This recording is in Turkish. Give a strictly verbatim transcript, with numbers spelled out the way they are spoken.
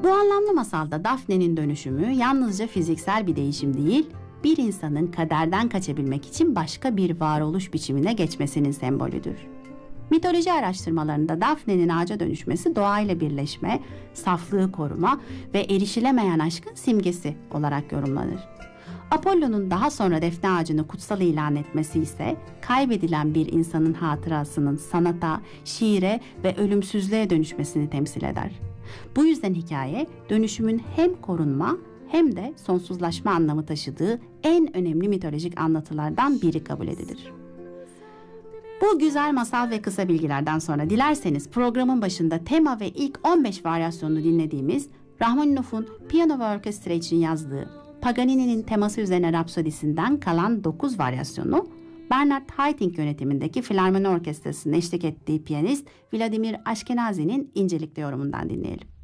Bu anlamlı masalda Daphne'nin dönüşümü yalnızca fiziksel bir değişim değil, bir insanın kaderden kaçabilmek için başka bir varoluş biçimine geçmesinin sembolüdür. Mitoloji araştırmalarında Daphne'nin ağaca dönüşmesi doğayla birleşme, saflığı koruma ve erişilemeyen aşkın simgesi olarak yorumlanır. Apollo'nun daha sonra defne ağacını kutsal ilan etmesi ise kaybedilen bir insanın hatırasının sanata, şiire ve ölümsüzlüğe dönüşmesini temsil eder. Bu yüzden hikaye dönüşümün hem korunma hem de sonsuzlaşma anlamı taşıdığı en önemli mitolojik anlatılardan biri kabul edilir. Bu güzel masal ve kısa bilgilerden sonra dilerseniz programın başında tema ve ilk on beş varyasyonunu dinlediğimiz Rahmaninov'un piyano ve orkestra için yazdığı Paganini'nin teması üzerine Rapsodisi'nden kalan dokuz varyasyonu, Bernard Haitink yönetimindeki Filarmoni Orkestrası'nın eşlik ettiği piyanist Vladimir Ashkenazy'nin incelikli yorumundan dinleyelim.